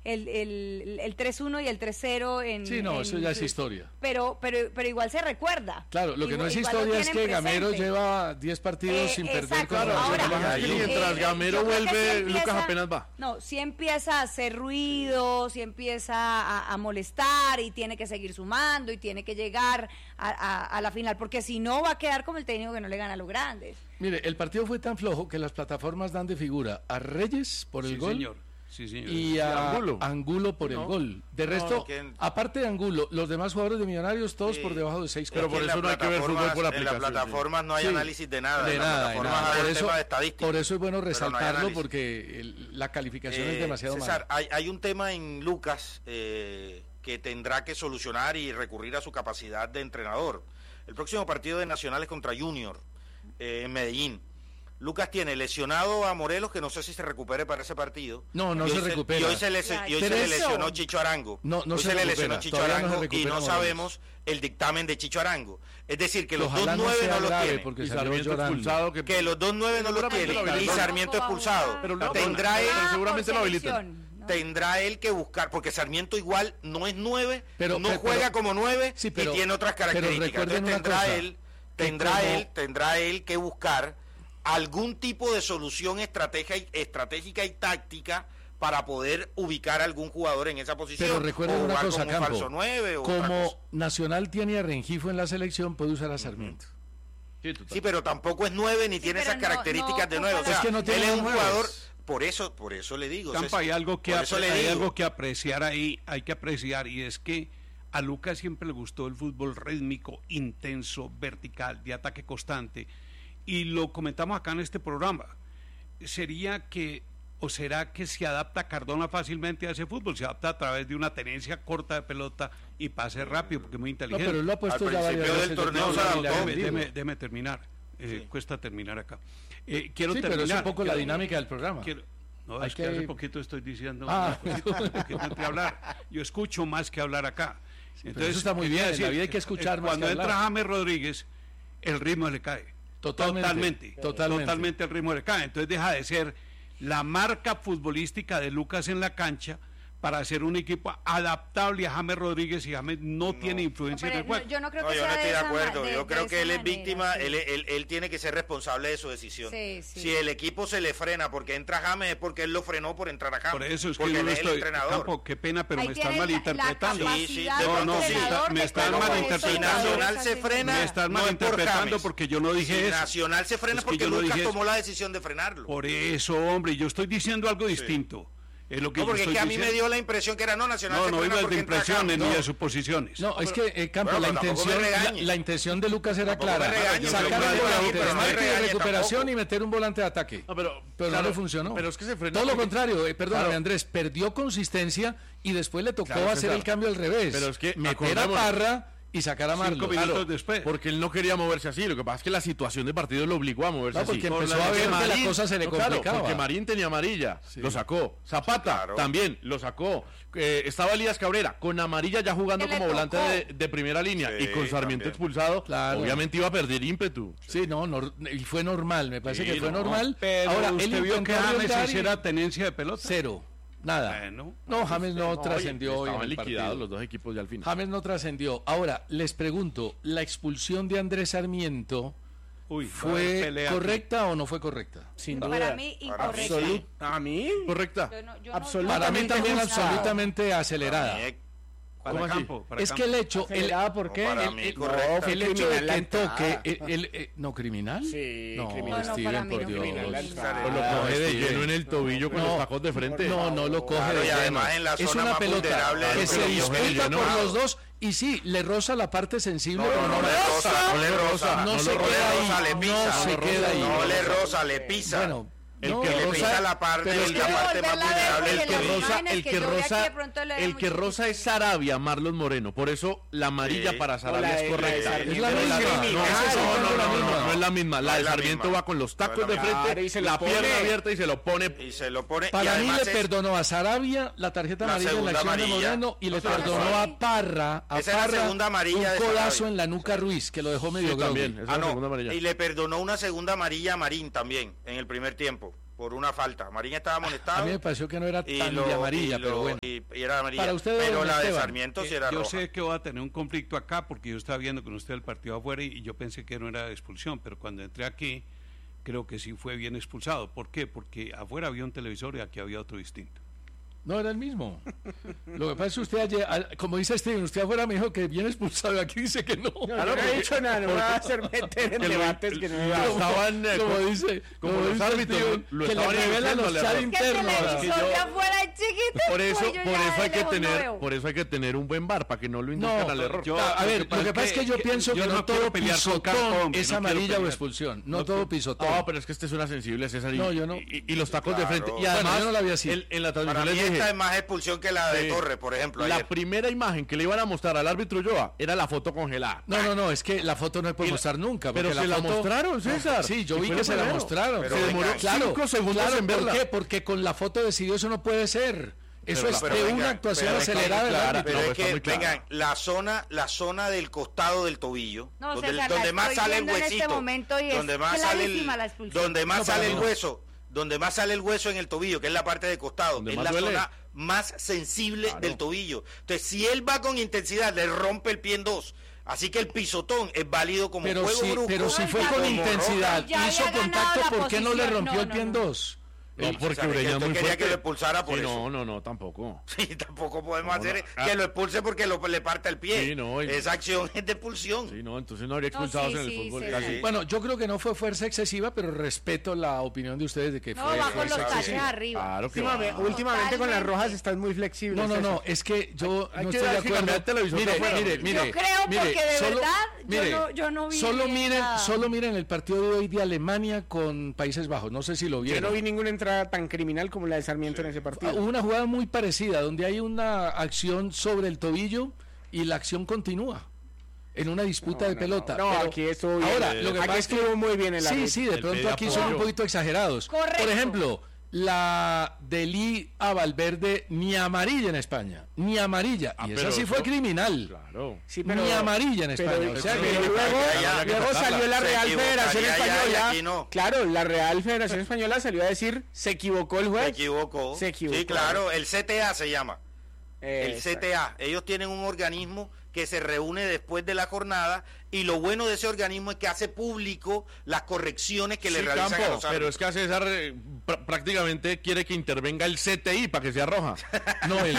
el 3-1 y el 3-0 en... Sí, no, eso ya es historia. Pero igual se recuerda. Claro, lo que no es historia es que Gamero lleva 10 partidos sin perder. Claro, ahora, mientras Gamero vuelve, Lucas apenas va. No, si empieza a hacer ruido, si empieza a molestar y tiene que seguir sumando y tiene que llegar a la final, porque si no va a quedar como el técnico que no le gana a los grandes. Mire, el partido fue tan flojo que las plataformas dan de figura a Reyes por el gol. Señor. Sí, señor. Y a Angulo por el gol. De resto, aparte de Angulo, los demás jugadores de Millonarios, todos por debajo de 6. Pero por eso no hay que ver fútbol por aplicación. En las plataformas no hay análisis de nada. De nada. Por eso es bueno resaltarlo, no porque la calificación es demasiado César, mala. hay un tema en Lucas que tendrá que solucionar y recurrir a su capacidad de entrenador. El próximo partido de Nacional es contra Junior en Medellín. Lucas tiene lesionado a Morelos, que no sé si se recupere para ese partido. No se recupera. Y hoy se le lesionó Chicho Arango. Hoy se le lesionó Chicho Arango y no sabemos el dictamen de Chicho Arango. Es decir, que los 2 9 no los tiene. Porque y Sarmiento expulsado. Que los 2 9 no los tiene. Y Sarmiento expulsado. Pero tendrá él, seguramente lo habilitan. Tendrá él que buscar, porque Sarmiento igual no es 9, no juega como 9 y tiene otras características. Entonces tendrá él que buscar algún tipo de solución estratégica y táctica para poder ubicar a algún jugador en esa posición. Pero recuerden una cosa, Campo, falso 9, como Nacional tiene a Rengifo en la selección, puede usar a Sarmiento. Sí, pero tampoco es 9 ni tiene esas características de 9. O sea, es que no tiene él es un jugador. Por eso le digo. Campa, hay algo que apreciar ahí, hay que apreciar, y es que a Lucas siempre le gustó el fútbol rítmico, intenso, vertical, de ataque constante. Y lo comentamos acá en este programa. ¿Será que se adapta Cardona fácilmente a ese fútbol? Se adapta a través de una tenencia corta de pelota y pase rápido, porque es muy inteligente. No, pero lo ha puesto ya varias veces. Del torneo déjeme terminar. Cuesta terminar acá. Quiero terminar. Pero es un poco la dinámica del programa. Es que hace poquito estoy diciendo que no te hablar. Yo escucho más que hablar acá. Entonces eso está muy bien. En la vida hay que escuchar más cuando que hablar. entra James Rodríguez, el ritmo le cae. Totalmente el ritmo le cae. Entonces deja de ser la marca futbolística de Lucas en la cancha para hacer un equipo adaptable a James Rodríguez, y James no tiene influencia en el juego. Yo no creo que yo no estoy de acuerdo. Yo creo que él es víctima, sí. él tiene que ser responsable de su decisión. Sí. Si el equipo se le frena porque entra James, es porque él lo frenó por entrar a James. Por eso es porque que yo no él es el entrenador. Campo, qué pena, pero ahí me están malinterpretando. Me están malinterpretando. Si Nacional se frena, me están no es por malinterpretando, James. porque yo no dije eso. Nacional se frena porque Lucas tomó la decisión de frenarlo. Por eso, hombre, yo estoy diciendo algo distinto. Es lo que porque es que a mí me dio la impresión que era Nacional. No iba de impresiones ni de suposiciones. No, es que Campo, la intención de Lucas era clara: sacar el volante de recuperación y meter un volante de ataque. Pero no le funcionó. Pero es que se frenó. Todo lo contrario, perdóname, Andrés, perdió consistencia y después le tocó hacer el cambio al revés. Pero es que meter a Parra y sacar a Marlon. 5 minutos después. Porque él no quería moverse así. Lo que pasa es que la situación de partido lo obligó a moverse así. Porque empezó a ver que la cosa se le complicaba. Porque Marín tenía amarilla, lo sacó. Zapata también lo sacó. Estaba Elías Cabrera con amarilla ya jugando como volante de primera línea, y con Sarmiento expulsado, obviamente iba a perder ímpetu. Sí, y fue normal, me parece que fue normal. Pero ahora, ¿usted vio que James hiciera tenencia de pelota? Cero. Nada. No, James no trascendió hoy. Estaban liquidados los dos equipos ya al final. James no trascendió. Ahora, les pregunto, ¿la expulsión de Andrés Sarmiento fue correcta o no fue correcta? Sin duda. Para mí, incorrecta. ¿A mí? ¿Correcta? Para mí también absolutamente acelerada. Para Campo. Es que el hecho, ¿por qué? El hecho de que toque, ¿no criminal? Sí, no, criminal. Steven, por Dios. Lo coge de lleno en el tobillo con los tacos de frente. No lo coge de lleno. Es una pelota que se disputa por los dos. Y sí, le roza la parte sensible, pero no le roza. No se queda ahí. No le roza, le pisa. Bueno, el que roza la parte más vulnerable, el que roza es Sarabia, Marlon Moreno. Por eso la amarilla para Sarabia es correcta. Es la misma. No es la misma. La de Sarmiento va con los tacos de frente, la pierna abierta y se lo pone. Para mí le perdonó a Sarabia la tarjeta amarilla en la acción de Moreno, y le perdonó a Parra un codazo en la nuca a Ruiz, que lo dejó medio grave. Y le perdonó una segunda amarilla a Marín también en el primer tiempo. por una falta. Marín estaba amonestado. A mí me pareció que no era tan de amarilla, pero bueno. Y era amarilla. Para usted, pero la de Sarmiento sí era roja. Yo sé que voy a tener un conflicto acá porque yo estaba viendo con usted el partido afuera y yo pensé que no era expulsión, pero cuando entré aquí creo que sí fue bien expulsado. ¿Por qué? Porque afuera había un televisor y aquí había otro distinto. No, era el mismo. Lo que pasa es que usted ayer, como dice Steven, usted afuera me dijo que bien expulsado, aquí dice que no. No he dicho nada, no me va a hacer meter en debates que no me va a estaban, como dice, como los árbitros, que le revelan los chats internos. Por eso hay que tener un buen VAR, para que no lo induzcan al error. A ver, lo que pasa es que yo pienso que no todo pisotón es amarilla o expulsión. No todo pisotón. No, pero es que este es una sensible, César. No, yo no. Y los tacos de frente. Y además, yo no la vi así. En la transmisión esta es más expulsión que la de Torres, por ejemplo. La primera imagen que le iban a mostrar al árbitro Ulloa era la foto congelada. No, es que la foto no se puede mostrar nunca. Pero se la mostraron, César. Sí, yo vi que se la mostraron. Se demoró 5 segundos en verla. ¿Por qué? Porque con la foto decidió eso no puede ser. Eso es de una actuación acelerada. Pero es que, vengan, la zona del costado del tobillo, donde más sale el huesito, donde más sale el hueso en el tobillo, que es la parte de costado, es la zona más sensible del tobillo. Entonces, si él va con intensidad, le rompe el pie en dos. Así que el pisotón es válido como juego brusco. Pero si fue con intensidad, hizo contacto, ¿por qué no le rompió el pie en dos? No, porque Ureña muy quería que lo expulsara por eso. No, tampoco. Sí, tampoco podemos hacer que lo expulse porque le parta el pie. Sí, esa acción es de expulsión. Sí, entonces no habría expulsados en el fútbol. Sí. Bueno, yo creo que no fue fuerza excesiva, pero respeto la opinión de ustedes de que fue va con los taches arriba. Claro que últimamente con las rojas estás muy flexible. No, es que yo no estoy de acuerdo. Mire, yo creo porque de verdad yo no vi solo miren el partido de hoy de Alemania con Países Bajos, no sé si lo vieron. Yo no vi ninguna entrada tan criminal como la de Sarmiento en ese partido. Hubo una jugada muy parecida, donde hay una acción sobre el tobillo y la acción continúa en una disputa de pelota. No, pero aquí estuvo bien. Ahora, lo que pasa es que estuvo muy bien el árbitro. Sí, de pronto aquí son un poquito exagerados. Correcto. Por ejemplo, la de Lee a Valverde ni amarilla en España, ni amarilla, y esa sí fue criminal. Claro. Sí, pero, ni amarilla en España. O sea, que luego salió la Real Federación Española. Claro, la Real Federación Española salió a decir, se equivocó el juez. Se equivocó. Sí, claro, el CTA se llama. El CTA. Ellos tienen un organismo que se reúne después de la jornada, y lo bueno de ese organismo es que hace público las correcciones que le realizan a los árbitros. Pero es que a César prácticamente quiere que intervenga el CTI para que sea roja. No, el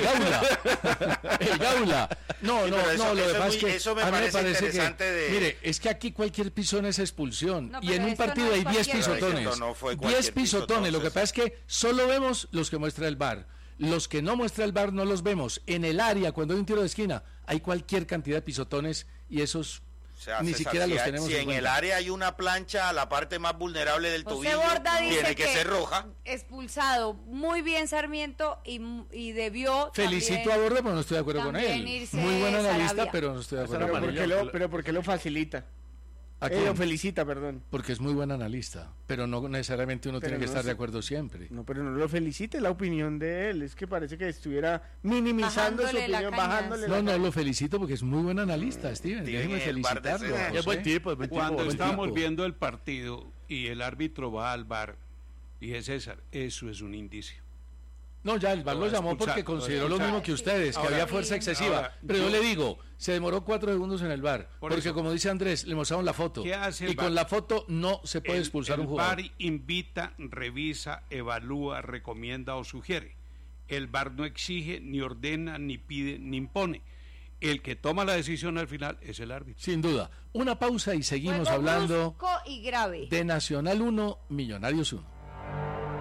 Gaula. No, lo que pasa es que eso me parece interesante mire, es que aquí cualquier pisón es expulsión, y en un partido hay 10 pisotones. 10 pisotones, lo que pasa es que solo vemos los que muestra el VAR. Los que no muestra el VAR no los vemos. En el área, cuando hay un tiro de esquina, hay cualquier cantidad de pisotones, y esos ni siquiera los tenemos en cuenta. El área hay una plancha a la parte más vulnerable del tobillo, tiene que ser roja. Expulsado muy bien Sarmiento, y debió felicito a Borda, pero no estoy de acuerdo con él. Muy buen analista, pero no estoy de acuerdo. Pero ¿por qué lo facilita? Lo felicita, perdón. Porque es muy buen analista, pero no necesariamente uno tiene que estar de acuerdo siempre. No, pero no lo felicite, la opinión de él. Es que parece que estuviera minimizando su opinión, bajándole. No, lo felicito porque es muy buen analista, Steven. Déjeme felicitarlo. Es buen tipo. Cuando estábamos viendo el partido y el árbitro va al VAR, dije, César, eso es un indicio. No, ya el VAR lo llamó porque consideró lo mismo que ustedes, que había fuerza excesiva. Pero yo le digo, se demoró 4 segundos en el VAR, porque como dice Andrés, le mostraron la foto. Y con la foto no se puede expulsar un jugador. El VAR invita, revisa, evalúa, recomienda o sugiere. El VAR no exige, ni ordena, ni pide, ni impone. El que toma la decisión al final es el árbitro. Sin duda. Una pausa y seguimos hablando y grave de Nacional 1, Millonarios 1.